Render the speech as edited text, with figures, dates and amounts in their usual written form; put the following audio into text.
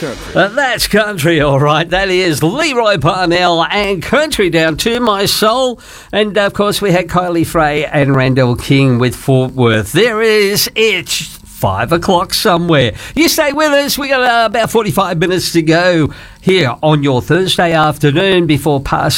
country. That's country, all right. That is Leroy Parnell and Country Down to My Soul. And, of course, we had Kylie Frey and Randall King with Fort Worth. It's 5 o'clock somewhere. You stay with us. We got about 45 minutes to go here on your Thursday afternoon before passing